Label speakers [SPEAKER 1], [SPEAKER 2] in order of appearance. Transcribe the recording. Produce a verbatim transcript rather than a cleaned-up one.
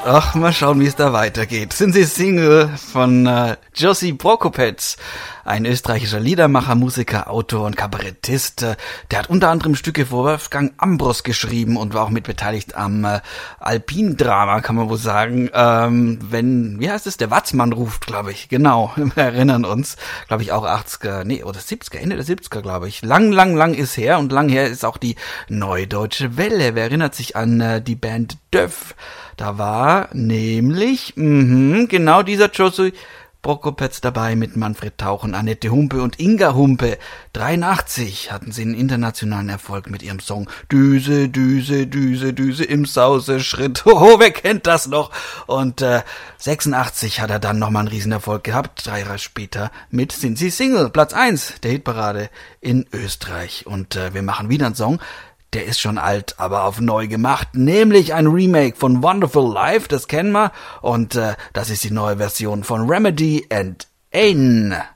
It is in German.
[SPEAKER 1] Ach, mal schauen, wie es da weitergeht. Sind Sie Single von äh, Josie Prokopec, ein österreichischer Liedermacher, Musiker, Autor und Kabarettist. Äh, der hat unter anderem Stücke für Wolfgang Ambros geschrieben und war auch mit beteiligt am äh, Alpin-Drama, kann man wohl sagen. Ähm, wenn, wie heißt es, der Watzmann ruft, glaube ich. Genau, wir erinnern uns. Glaube ich auch achtziger, nee, oder siebziger, Ende der siebziger, glaube ich. Lang, lang, lang ist her und lang her ist auch die Neue Deutsche Welle. Wer erinnert sich an äh, die Band Döff? Da war nämlich, mh, genau dieser Josie Prokopec dabei mit Manfred Tauch und Annette Humpe und Inga Humpe. dreiundachtzig hatten sie einen internationalen Erfolg mit ihrem Song Düse, Düse, Düse, Düse im Sauseschritt. Hoho, wer kennt das noch? Und äh, sechsundachtzig hat er dann nochmal einen Riesenerfolg gehabt, drei Jahre später mit Sind Sie Single, Platz eins der Hitparade in Österreich. Und äh, wir machen wieder einen Song, der ist schon alt, aber auf neu gemacht, nämlich ein Remake von Wonderful Life, das kennen wir, und äh, das ist die neue Version von Remedy and Ain.